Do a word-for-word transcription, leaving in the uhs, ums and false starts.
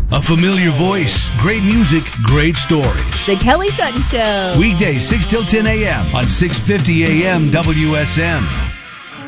A familiar voice, great music, great stories. The Kelly Sutton Show. Weekdays six till ten a.m. on six fifty a.m. W S M.